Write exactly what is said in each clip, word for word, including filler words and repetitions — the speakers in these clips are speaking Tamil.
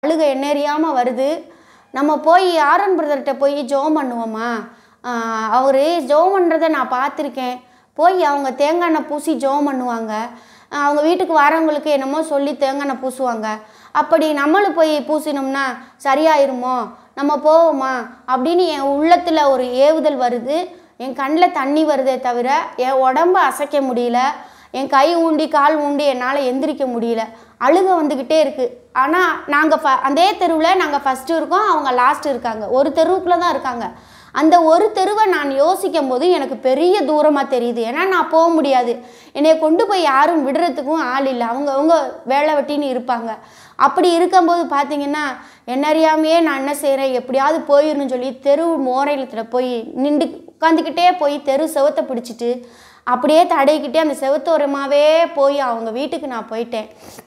அழுகை எண்ணெறியாமல் வருது. நம்ம போய் ஆரோன் பிரதர்கிட்ட போய் ஜெபம் பண்ணுவோமா? அவர் ஜெபம் பண்ணுறதை நான் பார்த்துருக்கேன். போய் அவங்க தேங்காய் எண்ணெய் பூசி ஜெபம் பண்ணுவாங்க. அவங்க வீட்டுக்கு வரவங்களுக்கு என்னமோ சொல்லி தேங்காய் எண்ணெய் பூசுவாங்க. அப்படி நம்மளும் போய் பூசினோம்னா சரியாயிருமோ, நம்ம போவோமா அப்படின்னு என் உள்ளத்தில் ஒரு ஏவுதல் வருது. என் கண்ணில் தண்ணி வருதே தவிர என் உடம்பு அசைக்க முடியல. என் கை ஊண்டி கால் ஊண்டி என்னால் எந்திரிக்க முடியல. அழுகை வந்துக்கிட்டே இருக்குது. ஆனால் நாங்கள் ஃப அதே தெருவில் நாங்கள் ஃபஸ்ட்டு இருக்கோம், அவங்க லாஸ்ட்டு இருக்காங்க. ஒரு தெருவுக்குள்ளே தான் இருக்காங்க. அந்த ஒரு தெருவை நான் யோசிக்கும் போது எனக்கு பெரிய தூரமாக தெரியுது. ஏன்னா நான் போக முடியாது. என்னை கொண்டு போய் யாரும் விடுறதுக்கும் ஆள் இல்லை. அவங்க அவங்க வேலை வெட்டின்னு இருப்பாங்க. அப்படி இருக்கும்போது பார்த்திங்கன்னா என்னறியாமையே நான் என்ன செய்கிறேன், எப்படியாவது போயிடணும்னு சொல்லி தெரு மோரையில் போய் நின்று உட்காந்துக்கிட்டே போய் தெரு செவத்தை பிடிச்சிட்டு அப்படியே தடைக்கிட்டே அந்த செவத்தோரமாகவே போய் அவங்க வீட்டுக்கு நான் போயிட்டேன்.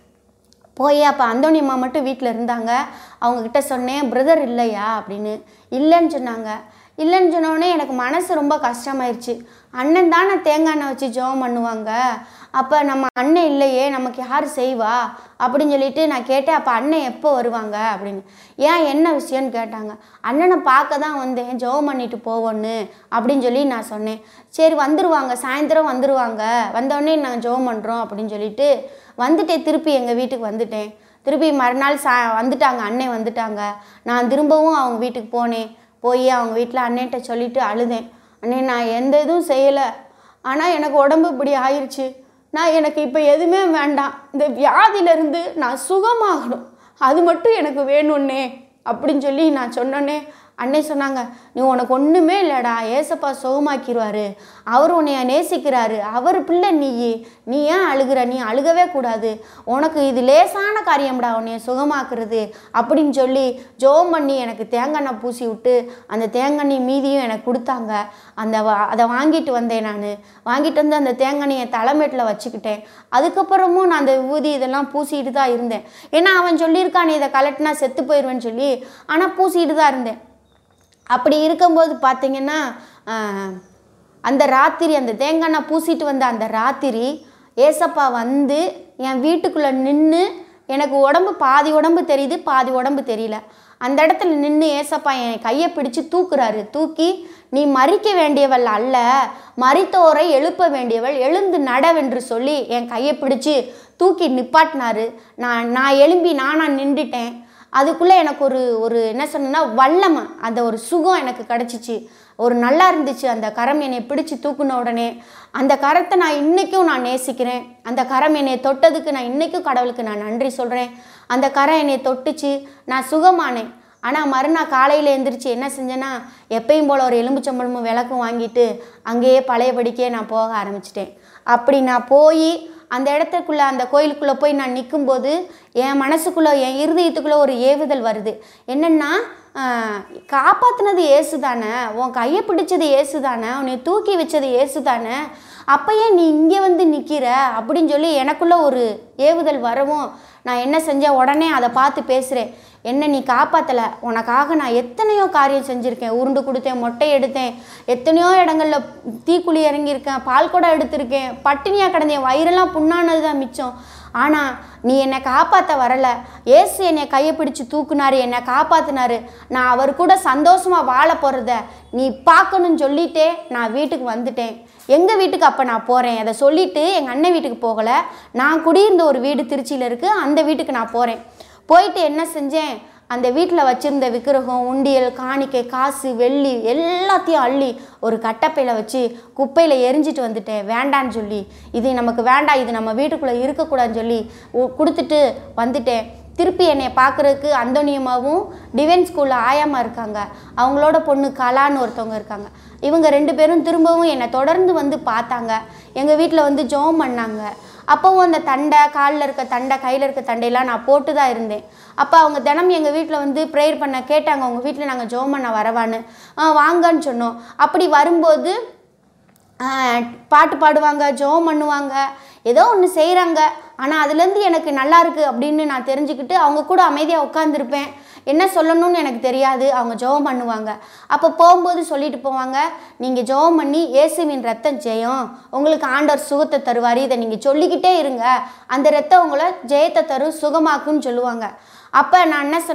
போய் அப்போ அந்தோணி அம்மா மட்டும் வீட்டில் இருந்தாங்க. அவங்கக்கிட்ட சொன்னேன், பிரதர் இல்லையா அப்படின்னு. இல்லைன்னு சொன்னாங்க. இல்லைன்னு சொன்னோடனே எனக்கு மனசு ரொம்ப கஷ்டமாயிருச்சு. அண்ணன் தானே தேங்காய் எண்ணெய் வச்சு ஜெபம் பண்ணுவாங்க, அப்போ நம்ம அண்ணன் இல்லையே, நமக்கு யார் செய்வா அப்படின்னு சொல்லிட்டு நான் கேட்டேன். அப்போ அண்ணன் எப்போ வருவாங்க அப்படின்னு. ஏன் என்ன விஷயம்னு கேட்டாங்க. அண்ணனை பார்க்க தான் வந்தேன், ஜெபம் பண்ணிட்டு போவோன்னு அப்படின்னு சொல்லி நான் சொன்னேன். சரி வந்துடுவாங்க, சாயந்தரம் வந்துடுவாங்க, வந்தோடனே நாங்கள் ஜெபம் பண்ணுறோம் அப்படின்னு சொல்லிட்டு வந்துட்டேன். திருப்பி எங்கள் வீட்டுக்கு வந்துட்டேன். திருப்பி மறுநாள் சா வந்துட்டாங்க அண்ணன் வந்துட்டாங்க. நான் திரும்பவும் அவங்க வீட்டுக்கு போனேன். போய் அவங்க வீட்டில் அண்ணன்ட்ட சொல்லிவிட்டு அழுதேன். அண்ணே நான் எந்த இதுவும் செய்யலை, ஆனால் எனக்கு உடம்பு இப்படி ஆயிடுச்சு. நான் எனக்கு இப்போ எதுவுமே வேண்டாம், இந்த வியாதியிலேருந்து நான் சுகமாகணும், அது மட்டும் எனக்கு வேணும்னே அப்படின்னு சொல்லி நான் சொன்னோன்னே அண்ணே சொன்னாங்க, நீ உனக்கு ஒன்றுமே இல்லைடா, ஏசப்பா சுகமாக்கிடுவார், அவர் உன்னைய நேசிக்கிறாரு, அவர் பிள்ளை நீ நீ ஏன் அழுகிற, நீ அழுகவே கூடாது, உனக்கு இது லேசான காரியம்டா உன்னைய சுகமாக்குறது அப்படின்னு சொல்லி ஜெபம் பண்ணி எனக்கு தேங்காய் எண்ணெய் பூசி விட்டு அந்த தேங்காய் எண்ணெய் மீதியும் எனக்கு கொடுத்தாங்க. அந்த அதை வாங்கிட்டு வந்தேன். நான் வாங்கிட்டு வந்து அந்த தேங்காய் எண்ணெயை தலைமேட்டில் வச்சுக்கிட்டேன். அதுக்கப்புறமும் நான் அந்த விபூதி இதெல்லாம் பூசிக்கிட்டு தான் இருந்தேன். ஏன்னா அவன் சொல்லியிருக்கானே இதை கலட்டினா செத்து போயிடுவேன்னு சொல்லி, ஆனால் பூசிக்கிட்டு தான் இருந்தேன். அப்படி இருக்கும்போது பார்த்திங்கன்னா அந்த ராத்திரி அந்த தேங்காய் எண்ணெய் பூசிட்டு வந்த அந்த ராத்திரி ஏசப்பா வந்து என் வீட்டுக்குள்ளே நின்று, எனக்கு உடம்பு பாதி உடம்பு தெரியுது, பாதி உடம்பு தெரியல. அந்த இடத்துல நின்று ஏசப்பா என் கையை பிடிச்சி தூக்குறாரு. தூக்கி, நீ மறிக்க வேண்டியவள் அல்ல, மரித்தோரை எழுப்ப வேண்டியவள், எழுந்து நடவென்று சொல்லி என் கையை பிடிச்சி தூக்கி நிப்பாட்டினாரு. நான் நான் எழும்பி நானாக நின்றுட்டேன். அதுக்குள்ளே எனக்கு ஒரு ஒரு என்ன சொன்னேன்னா வல்லமை, அந்த ஒரு சுகம் எனக்கு கிடச்சிச்சு. ஒரு நல்லா இருந்துச்சு. அந்த கரம் என்னை பிடிச்சி தூக்குன உடனே அந்த கரத்தை நான் இன்றைக்கும் நான் நேசிக்கிறேன். அந்த கரம் என்னை தொட்டதுக்கு நான் இன்றைக்கும் கடவுளுக்கு நான் நன்றி சொல்கிறேன். அந்த கரம் என்னை தொட்டுச்சு, நான் சுகமானேன். ஆனால் மறுநாள் காலையில் எழுந்திரிச்சு என்ன செஞ்சேன்னா, எப்பயும் போல் ஒரு எலும்புச்சம்பளமும் விளக்கும் வாங்கிட்டு அங்கேயே பழையபடிக்கே நான் போக ஆரம்பிச்சிட்டேன். அப்படி நான் போய் அந்த இடத்துக்குள்ளே அந்த கோயிலுக்குள்ளே போய் நான் நிற்கும்போது என் மனசுக்குள்ளே என் இருதயத்துக்குள்ளே ஒரு ஏவுதல் வருது. என்னென்னா, காப்பாற்றினது ஏசு தானே, உன் கையை பிடிச்சது ஏசு தானே, உன்னை தூக்கி வச்சது ஏசு தானே, அப்போயே நீ இங்கே வந்து நிற்கிற அப்படின்னு சொல்லி எனக்குள்ளே ஒரு ஏவுதல் வரவும் நான் என்ன செஞ்சேன், உடனே அதை பார்த்து பேசுகிறேன். என்ன நீ காப்பாற்றலை, உனக்காக நான் எத்தனையோ காரியம் செஞ்சுருக்கேன், உருண்டு கொடுத்தேன், மொட்டை எடுத்தேன், எத்தனையோ இடங்களில் தீக்குழி இறங்கியிருக்கேன், பால் குடம் எடுத்திருக்கேன், பட்டினியாக கிடந்தேன், வயிறெல்லாம் புண்ணானது தான் மிச்சம். ஆனால் நீ என்னை காப்பாற்ற வரலை. ஏசு என்னை கையை பிடிச்சி தூக்குனாரு, என்னை காப்பாற்றினாரு. நான் அவர் கூட சந்தோஷமாக வாழ போகிறத நீ பார்க்கணுன்னு சொல்லிட்டே நான் வீட்டுக்கு வந்துட்டேன். எங்கள் வீட்டுக்கு அப்போ நான் போகிறேன். அதை சொல்லிவிட்டு எங்கள் அண்ணன் வீட்டுக்கு போகலை, நான் குடியிருந்த ஒரு வீடு திருச்சியில் இருக்குது, அந்த வீட்டுக்கு நான் போகிறேன். போயிட்டு என்ன செஞ்சேன், அந்த வீட்டில் வச்சுருந்த விக்கிரகம், உண்டியல், காணிக்கை, காசு, வெள்ளி எல்லாத்தையும் அள்ளி ஒரு கட்டப்பையில் வச்சு குப்பையில் எரிஞ்சிட்டு வந்துட்டேன். வேண்டான்னு சொல்லி, இது நமக்கு வேண்டாம், இது நம்ம வீட்டுக்குள்ளே இருக்கக்கூடாதுன்னு சொல்லி கொடுத்துட்டு வந்துட்டேன். திருப்பி என்னை பார்க்குறதுக்கு அந்தோனியமாவும் டிவைன் ஸ்கூலில் ஆயாமா இருக்காங்க, அவங்களோட பொண்ணு கலான்னு ஒருத்தவங்க இருக்காங்க. இவங்க ரெண்டு பேரும் திரும்பவும் என்னை தொடர்ந்து வந்து பார்த்தாங்க. எங்கள் வீட்டில் வந்து ஜெபம் பண்ணாங்க. அப்போவும் அந்த தண்டை, காலில் இருக்க தண்டை, கையில் இருக்க தண்டையெல்லாம் நான் போட்டு தான் இருந்தேன். அப்போ அவங்க தினம் எங்கள் வீட்டில் வந்து ப்ரேயர் பண்ண கேட்டாங்க, உங்கள் வீட்டில் நாங்கள் ஜெபம் பண்ண வரவான்னு. வாங்கன்னு சொன்னோம். அப்படி வரும்போது பாட்டு பாடுவாங்க, ஜெபம் பண்ணுவாங்க, ஏதோ ஒன்று செய்கிறாங்க. ஆனால் அதுலேருந்து எனக்கு நல்லா இருக்குது அப்படின்னு நான் தெரிஞ்சுக்கிட்டு அவங்க கூட அமைதியாக உட்காந்துருப்பேன். என்ன சொல்லணும்னு எனக்கு தெரியாது. அவங்க ஜெபம் பண்ணுவாங்க. அப்போ போகும்போது சொல்லிட்டு போவாங்க, நீங்கள் ஜெபம் பண்ணி இயேசுவின் ரத்தம் ஜெயம், உங்களுக்கு ஆண்டவர் சுகத்தை தருவார், இதை நீங்கள் சொல்லிக்கிட்டே இருங்க, அந்த ரத்தம் உங்களை ஜெயத்தை தரும், சுகமாக்குன்னு சொல்லுவாங்க. அப்போ நான் என்ன சொன்னேன்,